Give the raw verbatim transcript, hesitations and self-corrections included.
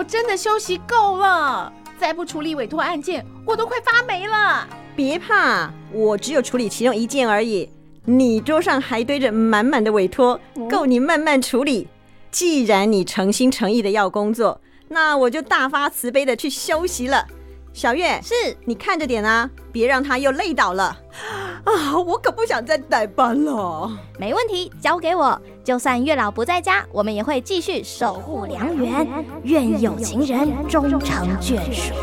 真的休息够了，再不处理委托案件，我都快发霉了。 别怕，我只有处理其中一件而已。你桌上还堆着满满的委托，够你慢慢处理。既然你诚心诚意的要工作，那我就大发慈悲的去休息了。小月， 是， 你看着点啊，别让他又累倒了。 啊，我可不想再代班了。 没问题，交给我。就算月老不在家，我们也会继续守护良缘，愿有情人终成眷属。